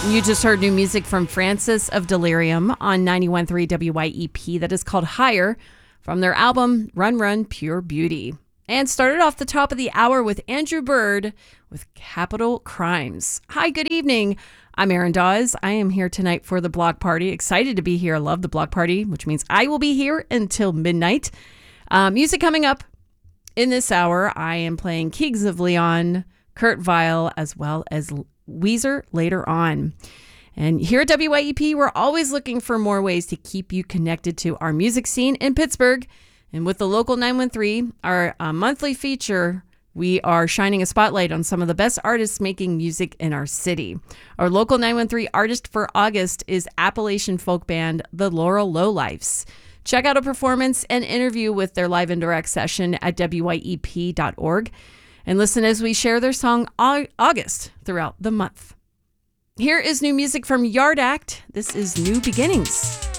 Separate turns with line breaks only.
You just heard new music from Francis of Delirium on 91.3 WYEP that is called Higher from their album Run Run Pure Beauty. And started off the top of the hour with Andrew Bird with Capital Crimes. Hi, good evening. I'm Erin Dawes. I am here tonight for the Block Party. Excited to be here. I love the Block Party, which means I will be here until midnight. Music coming up in this hour. I am playing Kings of Leon, Kurt Vile, as well as Weezer later on. And here at WYEP, we're always looking for more ways to keep you connected to our music scene in Pittsburgh. And with the Local 913, our monthly feature, we are shining a spotlight on some of the best artists making music in our city. Our Local 913 artist for August is Appalachian folk band The Laurel Lowlifes. Check out a performance and interview with their live and direct session at wyep.org. And listen as we share their song August throughout the month. Here is new music from Yard Act. This is New Beginnings.